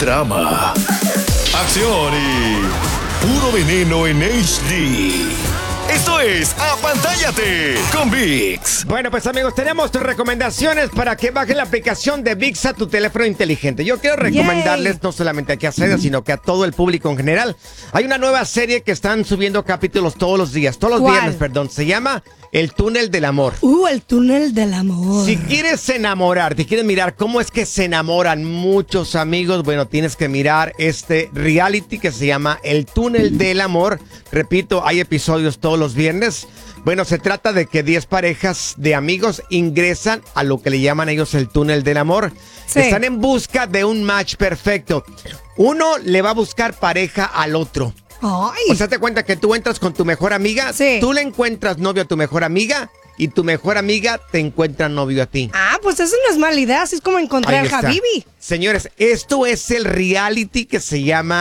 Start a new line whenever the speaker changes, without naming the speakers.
drama, acción y puro veneno en HD. Esto es Apantállate con ViX.
Bueno, pues amigos, tenemos tus recomendaciones para que bajen la aplicación de ViX a tu teléfono inteligente. Yo quiero recomendarles no solamente aquí a Seda, sino que a todo el público en general. Hay una nueva serie que están subiendo capítulos todos los días, todos los viernes, perdón. Se llama El Túnel del Amor.
El Túnel del Amor.
Si quieres enamorarte, quieres mirar cómo es que se enamoran muchos amigos, bueno, tienes que mirar este reality que se llama El Túnel del Amor. Repito, hay episodios todos los viernes. Bueno, se trata de que 10 parejas de amigos ingresan a lo que le llaman ellos el Túnel del Amor. Sí. Están en busca de un match perfecto. Uno le va a buscar pareja al otro.
Ay.
O sea, te cuenta que tú entras con tu mejor amiga, tú le encuentras novio a tu mejor amiga y tu mejor amiga te encuentra novio a ti.
Pues eso no es mala idea, así es como encontré a Habibi.
Señores, esto es el reality que se llama